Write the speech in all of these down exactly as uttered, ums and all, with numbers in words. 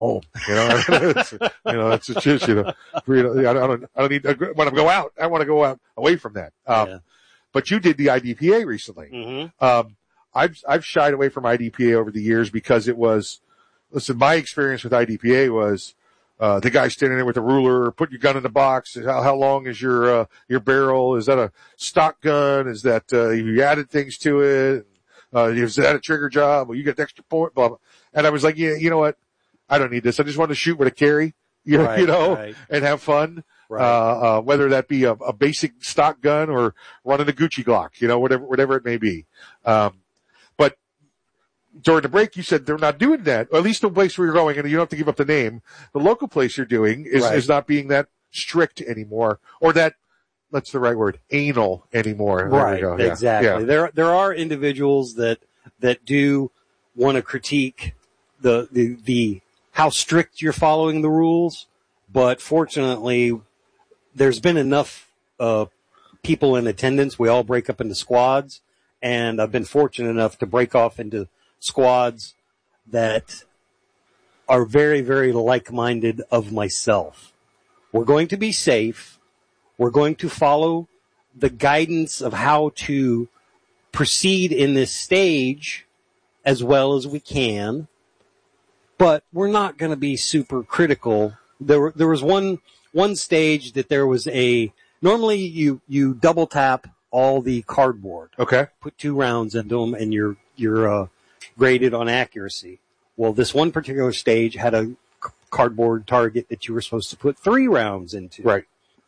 home. You know, it's, you know, it's just, you know, you know, I don't, I don't need, when I go out, I want to go out away from that. Um, yeah. But you did the I D P A recently. Mm-hmm. Um, I've, I've shied away from I D P A over the years because it was, listen, my experience with I D P A was, uh, the guy standing there with a ruler, put your gun in the box. How, how long is your, uh, your barrel? Is that a stock gun? Is that, uh, you added things to it? Uh, is that a trigger job? Well, you get the extra point, blah, blah. And I was like, yeah, you know what? I don't need this. I just want to shoot with a carry, you know, right, you know, right. and have fun. Right. Uh, uh, whether that be a, a basic stock gun or running a Gucci Glock, you know, whatever, whatever it may be. Um, but during the break, you said they're not doing that, or at least the place where you're going, and you don't have to give up the name. The local place you're doing is, right. is not being that strict anymore, or that, that's the right word, anal anymore. Right. Yeah. Exactly. Yeah. There, there are individuals that, that do want to critique the, the, the, how strict you're following the rules, but fortunately, there's been enough uh, people in attendance. We all break up into squads, and I've been fortunate enough to break off into squads that are very, very like-minded of myself. We're going to be safe. We're going to follow the guidance of how to proceed in this stage as well as we can. But we're not going to be super critical. There, there was one, one stage that there was a, normally you, you double tap all the cardboard. Okay. Put two rounds into them and you're, you're, uh, graded on accuracy. Well, this one particular stage had a c- cardboard target that you were supposed to put three rounds into. Right.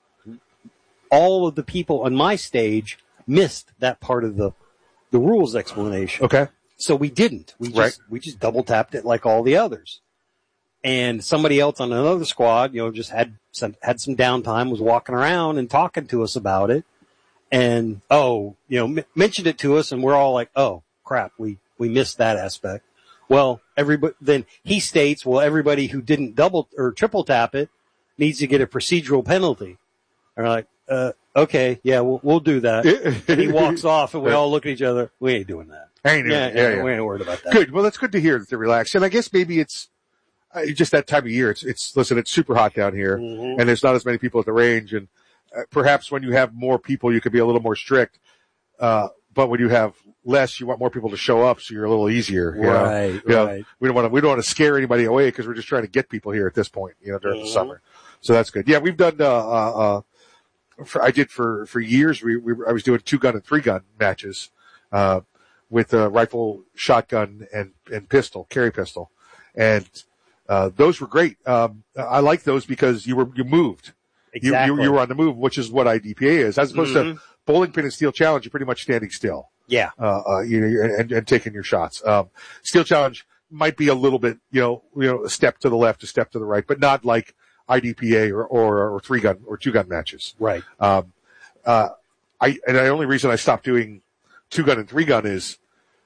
All of the people on my stage missed that part of the, the rules explanation. Okay. So we didn't. We just, right. we just double tapped it like all the others. And somebody else on another squad, you know, just had some, had some downtime, was walking around and talking to us about it. And, oh, you know, m- mentioned it to us and we're all like, oh crap, we, we missed that aspect. Well, everybody, then he states, well, everybody who didn't double or triple tap it needs to get a procedural penalty. And we're like, uh, okay, yeah, we'll, we'll do that. And he walks off and we all look at each other. We ain't doing that. I ain't doing yeah, it. Yeah, yeah, yeah. We ain't worried about that. Good. Well, that's good to hear that they're relaxed. And I guess maybe it's uh, just that time of year. It's, it's, listen, it's super hot down here Mm-hmm. and there's not as many people at the range. And uh, perhaps when you have more people, you could be a little more strict. Uh, but when you have less, you want more people to show up, so you're a little easier. You Right, know? You know, right. we don't want to, we don't want to scare anybody away because we're just trying to get people here at this point, you know, during Mm-hmm. the summer. So that's good. Yeah, we've done, uh, uh, uh for, I did for, for years, we, we, I was doing two gun and three gun matches, uh, with a rifle, shotgun, and, and pistol, carry pistol. And, uh, those were great. Um, I like those because you were, you moved. Exactly. You, you, you were on the move, which is what I D P A is. As opposed Mm-hmm. to bowling pin and steel challenge, you're pretty much standing still. Yeah. Uh, uh, you know, you're, and, and taking your shots. Um, steel challenge might be a little bit, you know, you know, a step to the left, a step to the right, but not like I D P A or, or, or three gun or two gun matches. Right. Um, uh, I, and the only reason I stopped doing two gun and three gun is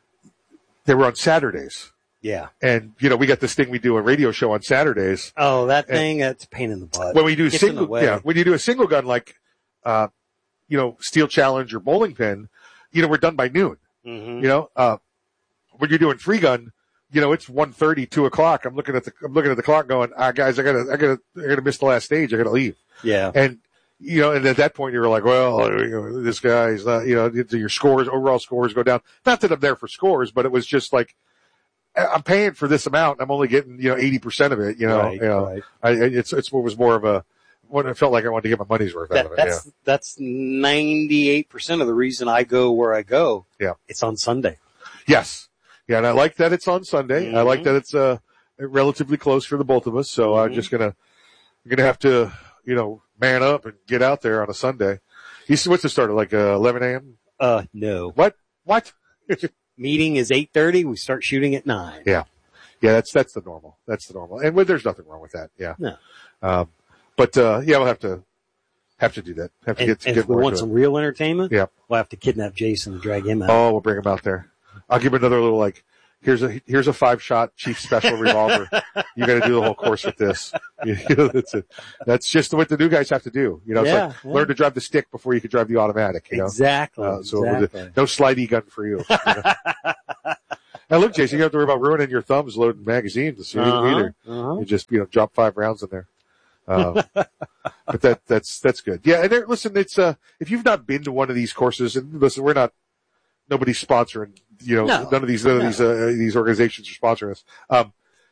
they were on Saturdays. Yeah. And, you know, we got this thing we do a radio show on Saturdays. Oh, that And thing, that's a pain in the butt. When we do Gets in the single, way. yeah, when you do a single gun like, uh, you know, steel challenge or bowling pin, you know, we're done by noon. Mm-hmm. You know, uh, when you're doing three gun, you know, it's one thirty, two o'clock. I'm looking at the, I'm looking at the clock going, ah, guys, I gotta, I gotta, I gotta miss the last stage. I gotta leave. Yeah. And, you know, and at that point you were like, well, you know, this guy's not, you know, your scores, overall scores go down. Not that I'm there for scores, but it was just like, I'm paying for this amount. I'm only getting, you know, eighty percent of it, you know, Right, you know, right. I, it's, it's what was more of a, what it felt like I wanted to get my money's worth That, out of it. that's, Yeah. that's ninety-eight percent of the reason I go where I go. Yeah. It's on Sunday. Yes. Yeah. And I like that it's on Sunday. I like Mhm. that it's, uh, relatively close for the both of us. So I'm Mhm. just gonna, I'm gonna have to, you know, man up and get out there on a Sunday. You see, what's the start at like, uh, eleven a.m.? Uh, no. What? What? Meeting is eight thirty. We start shooting at nine. Yeah. Yeah, that's, that's the normal. That's the normal. And well, there's nothing wrong with that. Yeah. No. Um, but, uh, yeah, we'll have to, have to do that. Have to And, get to and get if we more want to some it. real entertainment, Yeah. we'll have to kidnap Jason and drag him out. Oh, we'll bring him out there. I'll give him another little like, here's a, here's a five shot Chief Special revolver. You got to do the whole course with this. You know, that's it. That's just what the new guys have to do. You know, it's Yeah, like yeah. learn to drive the stick before you can drive the automatic, you know? Exactly. Uh, so exactly. no slidey gun for you. you know? Now look, Jason, you don't have to worry about ruining your thumbs loading magazines Uh-huh, either. uh-huh. You just, you know, drop five rounds in there. Um, but that, that's, that's good. Yeah. And there, listen, it's, uh, if you've not been to one of these courses, and listen, we're not, nobody's sponsoring, you know, No, none of these, none of no. these, uh, these organizations are sponsoring us. Um,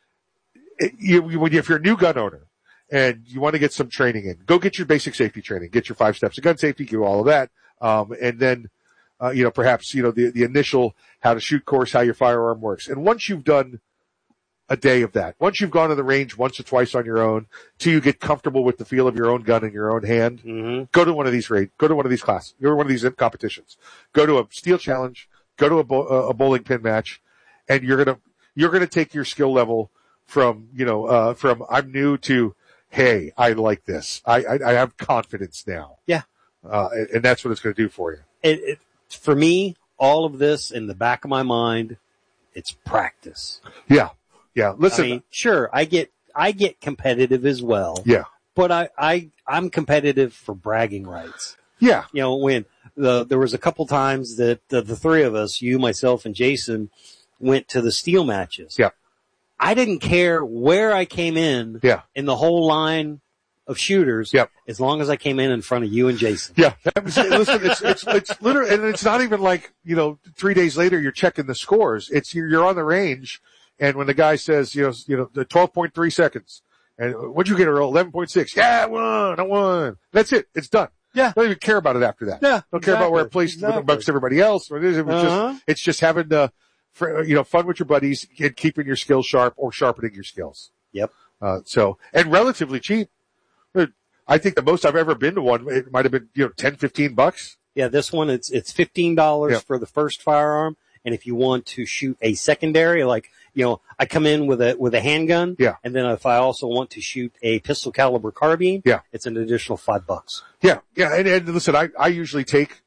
it, you, when you, if you're a new gun owner and you want to get some training in, go get your basic safety training, get your five steps of gun safety, do all of that. Um, and then, uh, you know, perhaps, you know, the, the initial how to shoot course, how your firearm works. And once you've done a day of that, once you've gone to the range once or twice on your own, till you get comfortable with the feel of your own gun in your own hand, Mm-hmm. go to one of these raid, go to one of these classes, go to one of these competitions, go to a steel challenge, go to a, bo- a bowling pin match, and you're gonna, you're gonna take your skill level from, you know, uh, from I'm new to, hey, I like this. I, I, I have confidence now. Yeah. Uh, and, and that's what it's gonna do for you. It, it, for me, all of this in the back of my mind, it's practice. Yeah. Yeah. Listen. I mean, sure, I get, I get competitive as well. Yeah. But I, I, I'm competitive for bragging rights. Yeah. You know, when the, there was a couple times that the, the three of us, you, myself, and Jason, went to the steel matches. Yeah. I didn't care where I came in Yeah. in the whole line of shooters. Yep. As long as I came in in front of you and Jason. Yeah. That was, listen, it's, it's, it's literally, and it's not even like, you know, three days later you're checking the scores. It's, you're, you're on the range, and when the guy says, you know, you know, the twelve point three seconds, and what'd you get, Earl? eleven point six. Yeah, I won. I won. That's it. It's done. Yeah. Don't even care about it after that. Yeah. Don't care about where it exactly, placed exactly. amongst everybody else. It was Uh-huh. just, it's just having, uh, for, you know, fun with your buddies and keeping your skills sharp or sharpening your skills. Yep. Uh, so, and relatively cheap. I think the most I've ever been to one, it might have been, you know, ten, fifteen bucks. Yeah, this one, it's, it's fifteen dollars Yep. for the first firearm. And if you want to shoot a secondary, like, you know, I come in with a, with a handgun. Yeah. And then if I also want to shoot a pistol caliber carbine. Yeah. It's an additional five bucks. Yeah. Yeah. And, and listen, I, I usually take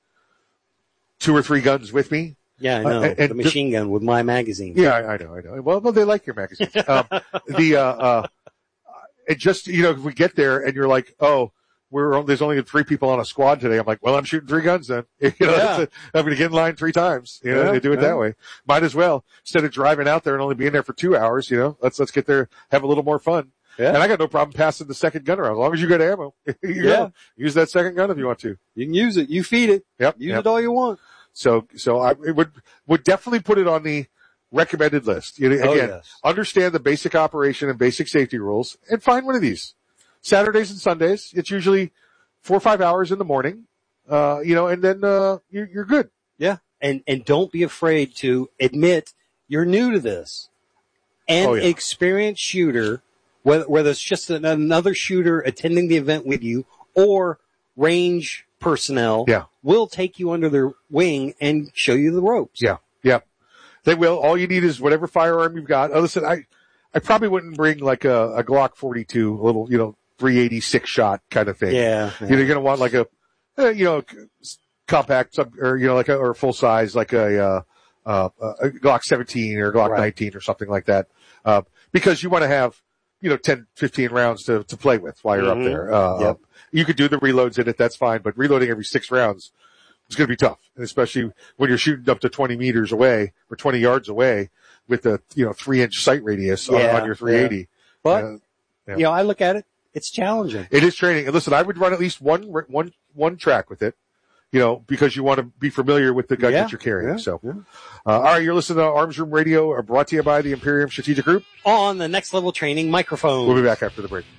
two or three guns with me. Yeah, I know. Uh, and- and the machine gun with my magazine. Yeah, I, I know, I know. Well, well, they like your magazines. Um, the, uh, uh, it just, you know, if we get there and you're like, oh, we're on, there's only three people on a squad today. I'm like, well, I'm shooting three guns then. You know, Yeah. that's it. I'm going to get in line three times. You know, Yeah, they do it yeah. that way. Might as well, instead of driving out there and only being there for two hours, you know, let's, let's get there, have a little more fun. Yeah. And I got no problem passing the second gun around as long as you got ammo. you Yeah. know, use that second gun if you want to. You can use it. You feed it. Yep. Use yep. it all you want. So, so I it would, would definitely put it on the recommended list. You know, Oh, again, yes. understand the basic operation and basic safety rules and find one of these. Saturdays and Sundays, it's usually four or five hours in the morning, uh, you know, and then, uh, you're, you're good. Yeah. And, and don't be afraid to admit you're new to this. An Oh, yeah. experienced shooter, whether, whether it's just an, another shooter attending the event with you or range personnel, Yeah. will take you under their wing and show you the ropes. Yeah. Yeah. They will. All you need is whatever firearm you've got. Oh, listen, I, I probably wouldn't bring like a, a Glock forty-two, a little, you know, three eighty-six shot kind of thing. Yeah. You know, you're going to want like a, uh, you know, compact sub, or, you know, like a, or full size, like a, uh, uh, a Glock seventeen or Glock Right. nineteen or something like that. Uh, because you want to have, you know, ten, fifteen rounds to, to play with while you're Mhm. up there. Uh, Yep. you could do the reloads in it. That's fine. But reloading every six rounds is going to be tough. And especially when you're shooting up to twenty meters away or twenty yards away with a, you know, three inch sight radius on, Yeah, on your three eighty. But, Uh, yeah. you know, I look at it, it's challenging. It is training. And listen, I would run at least one, one, one track with it, you know, because you want to be familiar with the gun Yeah, that you're carrying. yeah, so, yeah. Uh, all right, you're listening to Arms Room Radio, uh, brought to you by the Imperium Strategic Group. On the Next Level Training microphone. We'll be back after the break.